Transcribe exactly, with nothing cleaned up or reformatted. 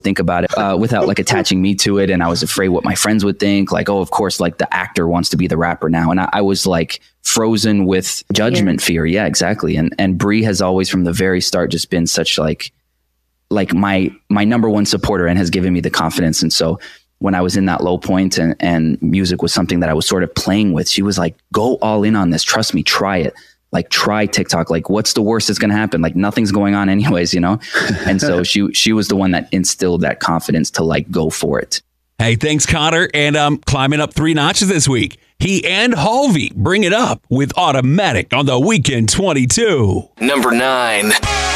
think about it uh, without like attaching me to it. And I was afraid what my friends would think, like, oh, of course, like the actor wants to be the rapper now. And I, I was like frozen with judgment fear. fear. Yeah, exactly. And, and Brie has always from the very start just been such like, like my, my number one supporter and has given me the confidence. And so when I was in that low point and, and music was something that I was sort of playing with, she was like, go all in on this. Trust me, try it. Like try TikTok, like what's the worst that's going to happen? Like nothing's going on anyways, you know? And so she, she was the one that instilled that confidence to like go for it. Hey, thanks, Connor. And um, climbing up three notches this week. He and Halvey bring it up with Automatic on the Weekend twenty-two. Number nine.